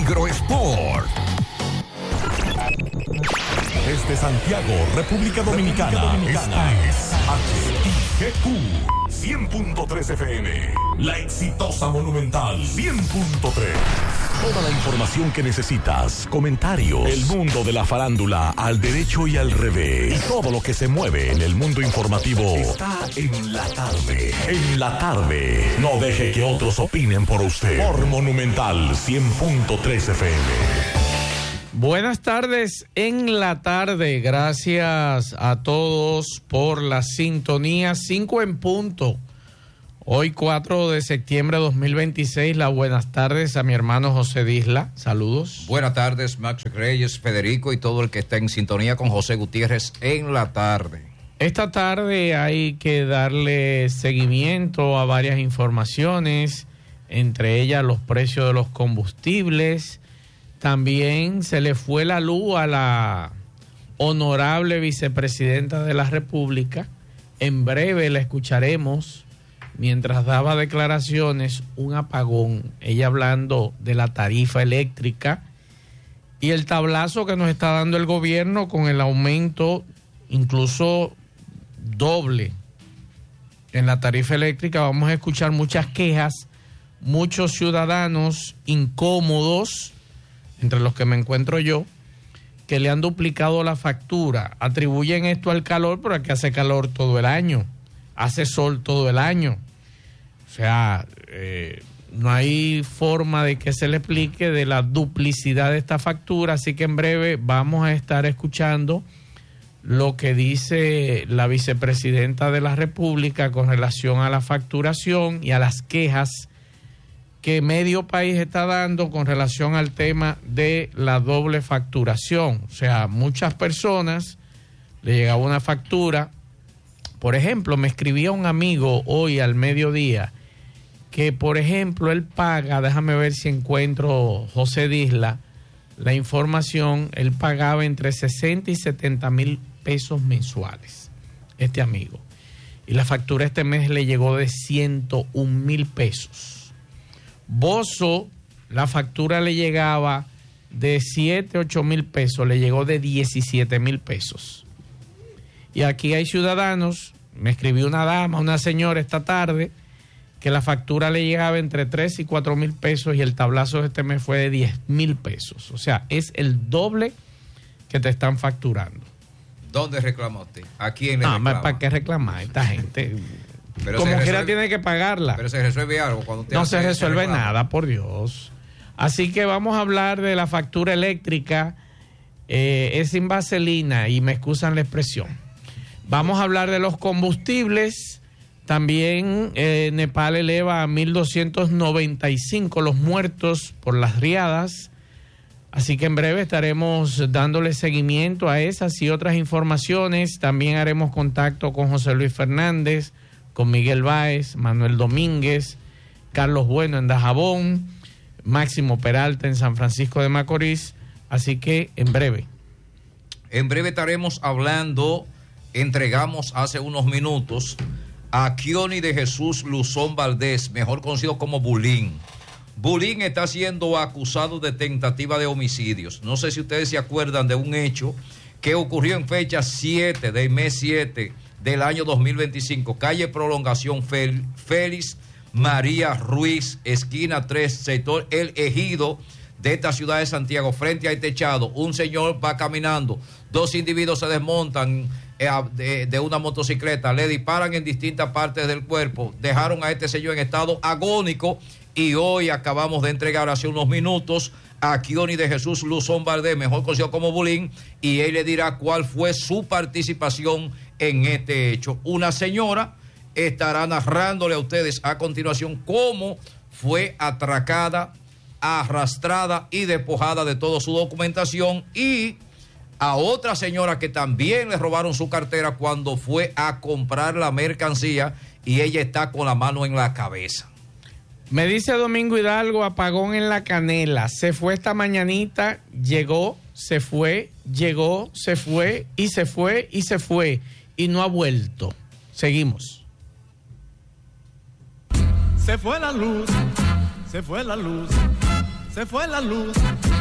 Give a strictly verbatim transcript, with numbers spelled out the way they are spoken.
Peligro Sport. Desde Santiago, República Dominicana, República Dominicana. Esta es H I G Q cien punto tres F M. La exitosa Monumental cien punto tres. Toda la información que necesitas, comentarios, el mundo de la farándula al derecho y al revés, y todo lo que se mueve en el mundo informativo está en la tarde. En la tarde. No deje que otros opinen por usted. Por Monumental cien punto tres F M. Buenas tardes en la tarde. Gracias a todos por la sintonía. cinco en punto. Hoy cuatro de septiembre de dos mil veintiséis, las buenas tardes a mi hermano José Disla. Saludos. Buenas tardes, Max Reyes, Federico y todo el que está en sintonía con José Gutiérrez en la tarde. Esta tarde hay que darle seguimiento a varias informaciones, entre ellas los precios de los combustibles. También se le fue la luz a la honorable vicepresidenta de la República. En breve la escucharemos. Mientras daba declaraciones, un apagón, ella hablando de la tarifa eléctrica y el tablazo que nos está dando el gobierno con el aumento incluso doble en la tarifa eléctrica. Vamos a escuchar muchas quejas, muchos ciudadanos incómodos, entre los que me encuentro yo, que le han duplicado la factura. Atribuyen esto al calor, pero aquí hace calor todo el año, hace sol todo el año. O sea, eh, no hay forma de que se le explique de la duplicidad de esta factura, así que en breve vamos a estar escuchando lo que dice la vicepresidenta de la República con relación a la facturación y a las quejas que medio país está dando con relación al tema de la doble facturación. O sea, muchas personas le llegaba una factura. Por ejemplo, me escribía un amigo hoy al mediodía que, por ejemplo, él paga, déjame ver si encuentro, José Disla, la información, él pagaba entre sesenta y setenta mil pesos mensuales, este amigo. Y la factura este mes le llegó de ciento un mil pesos. Bozo, la factura le llegaba de siete, ocho mil pesos, le llegó de diecisiete mil pesos. Y aquí hay ciudadanos, me escribió una dama, una señora esta tarde, que la factura le llegaba entre tres y cuatro mil pesos y el tablazo de este mes fue de diez mil pesos. O sea, es el doble que te están facturando. ¿Dónde reclamó usted? ¿A quién le no, reclama? ¿Para qué reclamar? Esta gente, pero como quiera resuelve, tiene que pagarla. Pero se resuelve algo cuando usted no hace se resuelve reclamo. nada, por Dios. Así que vamos a hablar de la factura eléctrica. Eh, es sin vaselina y me excusan la expresión. Vamos a hablar de los combustibles. También eh, Nepal eleva a mil doscientos noventa y cinco los muertos por las riadas. Así que en breve estaremos dándole seguimiento a esas y otras informaciones. También haremos contacto con José Luis Fernández, con Miguel Báez, Manuel Domínguez, Carlos Bueno en Dajabón, Máximo Peralta en San Francisco de Macorís. Así que en breve. En breve estaremos hablando, entregamos hace unos minutos a Kioni de Jesús Luzón Valdés, mejor conocido como Bulín. Bulín está siendo acusado de tentativa de homicidios. No sé si ustedes se acuerdan de un hecho que ocurrió en fecha siete del mes siete del año dos mil veinticinco, calle Prolongación Félix María Ruiz, esquina tres, sector El Ejido de esta ciudad de Santiago, frente al techado. Un señor va caminando, dos individuos se desmontan eh, de, de una motocicleta, le disparan en distintas partes del cuerpo, dejaron a este señor en estado agónico y hoy acabamos de entregar hace unos minutos a Kioni de Jesús Luzón Valdés, mejor conocido como Bulín, y él le dirá cuál fue su participación en este hecho. Una señora estará narrándole a ustedes a continuación cómo fue atracada, arrastrada y despojada de toda su documentación, y a otra señora que también le robaron su cartera cuando fue a comprar la mercancía y ella está con la mano en la cabeza. Me dice Domingo Hidalgo, apagón en La Canela. Se fue esta mañanita, llegó, se fue, llegó, se fue y se fue y se fue y no ha vuelto. Seguimos. Se fue la luz, se fue la luz. se fue la luz.